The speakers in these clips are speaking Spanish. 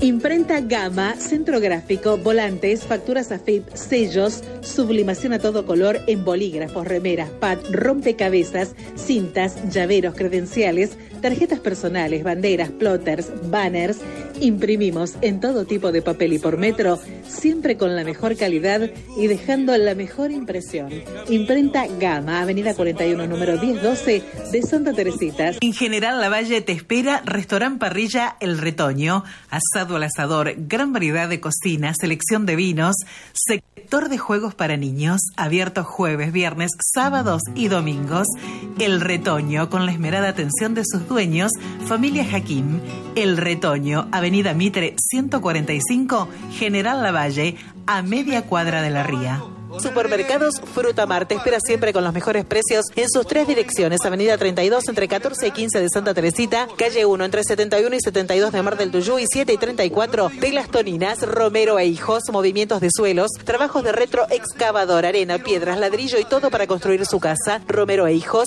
Imprenta Gama, centro gráfico, volantes, facturas AFIP, sellos, sublimación a todo color en bolígrafos, remeras, pad, rompecabezas, cintas, llaveros, credenciales, tarjetas personales, banderas, plotters, banners. Imprimimos en todo tipo de papel y por metro, siempre con la mejor calidad y dejando la mejor impresión. Imprenta Gama, Avenida 41, número 1012 de Santa Teresita. En General Lavalle te espera Restaurant Parrilla El Retoño, asado al asador, gran variedad de cocina, selección de vinos, sector de juegos para niños, abierto jueves, viernes, sábados y domingos. El Retoño, con la esmerada atención de sus dueños, familia Jaquín. El Retoño, Avenida Mitre 145, General Lavalle, a media cuadra de la Ría. Supermercados Frutamar te espera siempre con los mejores precios en sus 3 direcciones: Avenida 32 entre 14 y 15 de Santa Teresita, calle 1 entre 71 y 72 de Mar del Tuyú y 7 y 34 de Las Toninas. Romero e Hijos, movimientos de suelos, trabajos de retroexcavador, arena, piedras, ladrillo y todo para construir su casa. Romero e Hijos,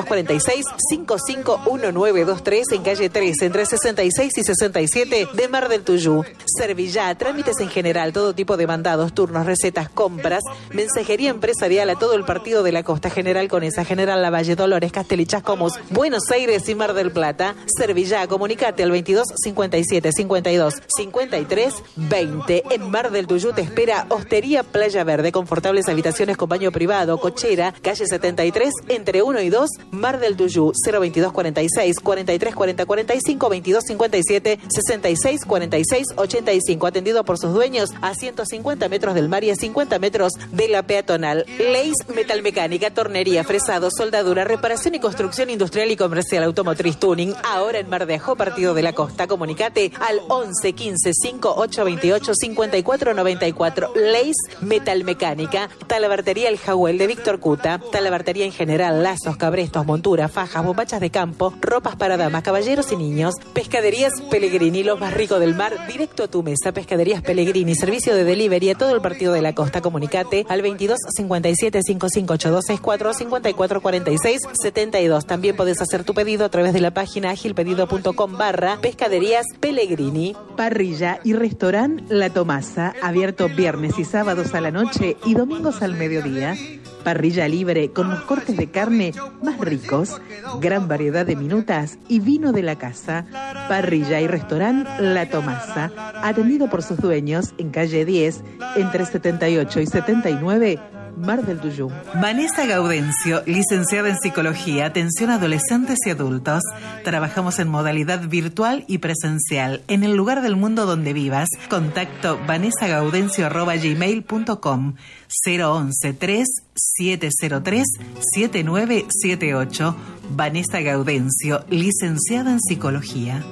2246-551923 en calle 3 entre 66 y 67 de Mar del Tuyú. Servillá, trámites en general, todo tipo de mandados, turnos, recetas, compras, mensajería empresarial a todo el partido de la Costa, General Conesa, General Lavalle, Dolores, Castel y Chascomús, Buenos Aires y Mar del Plata. Servillá, comunicate al 22 57 52 53 20. En Mar del Tuyú te espera Hostería Playa Verde, confortables habitaciones con baño privado, cochera, calle 73 entre 1 y 2, Mar del Tuyú. 022 46 43 40 45 22 57 66 46 85. Atendido por sus dueños a 150 metros del mar y a 50 metros de la peatonal. Leis Metalmecánica, tornería, fresado, soldadura, reparación y construcción industrial y comercial, automotriz, tuning. Ahora en Mar de Ajó, partido de la Costa. Comunicate al 11 15 58 28 54 94. Leis Metalmecánica. Talabartería El Jahuel de Víctor Cuta. Talabartería en general, lazos, cabrestos, monturas, fajas, bombachas de campo, ropas para damas, caballeros y niños. Pescaderías Pellegrini, lo más rico del mar, directo a tu mesa. Pescaderías Pellegrini, servicio de delivery a todo el partido de la Costa. Comunicate al 22 57 5582 64 54 46 72. También podés hacer tu pedido a través de la página agilpedido.com/Pescaderías Pellegrini. Parrilla y restaurant La Tomasa, abierto viernes y sábados a la noche y domingos al mediodía. Parrilla libre con los cortes de carne más ricos, gran variedad de minutas y vino de la casa. Parrilla y restaurant La Tomasa, atendido por sus dueños en calle 10 entre 78 y 79, Mar del Tuyú. Vanessa Gaudencio, licenciada en Psicología, atención a adolescentes y adultos. Trabajamos en modalidad virtual y presencial, en el lugar del mundo donde vivas. Contacto vanessagaudencio@gmail.com 011-3703-7978. Vanessa Gaudencio, licenciada en Psicología.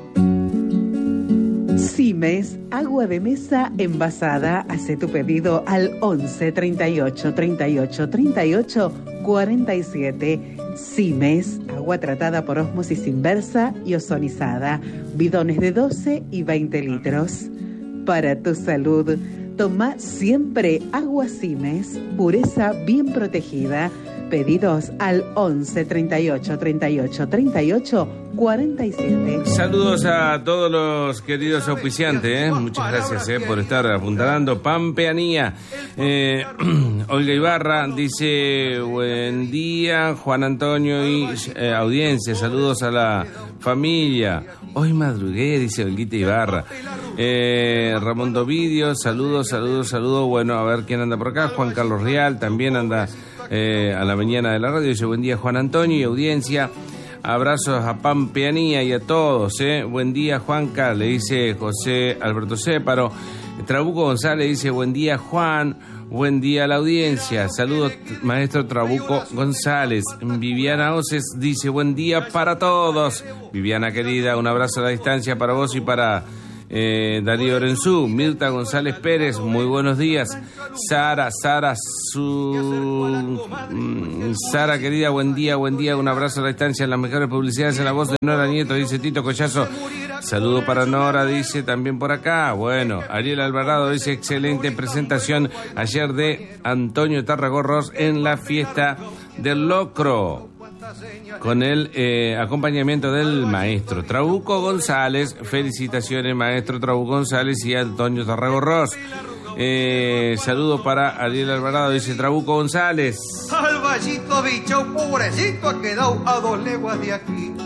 Simes, agua de mesa envasada. Hace tu pedido al 11 38 38 38 47. Simes, agua tratada por ósmosis inversa y ozonizada. Bidones de 12 y 20 litros. Para tu salud, toma siempre agua Simes, pureza bien protegida. Pedidos al 11 38 38 38 47. Saludos a todos los queridos auspiciantes, muchas gracias por estar apuntalando. Pampeanía. Olga Ibarra dice: buen día, Juan Antonio y audiencia, saludos a la familia. Hoy madrugué, dice Olguita Ibarra. Ramón Dovidio, saludos. Bueno, a ver quién anda por acá. Juan Carlos Real también anda a la mañana de la radio. Dice: buen día, Juan Antonio y audiencia. Abrazos a Pampeanía y a todos, Buen día, Juanca, le dice José Alberto Céparo. Trabuco González dice: buen día, Juan. Buen día a la audiencia. Saludos, maestro Trabuco González. Viviana Oces dice: buen día para todos. Viviana querida, un abrazo a la distancia para vos y para Darío Orenzú. Mirta González Pérez, muy buenos días. Sara querida, buen día, un abrazo a la distancia, en las mejores publicidades en la voz de Nora Nieto, dice Tito Collazo. Saludo para Nora, dice también por acá. Bueno, Ariel Alvarado dice: excelente presentación ayer de Antonio Tarragorros en la fiesta del locro. con el acompañamiento del maestro Trabuco González. Felicitaciones, maestro Trabuco González y Antonio Tarragorros. Saludo para Ariel Alvarado, dice Trabuco González. Al vallito bicho, pobrecito, ha quedado a 2 leguas de aquí.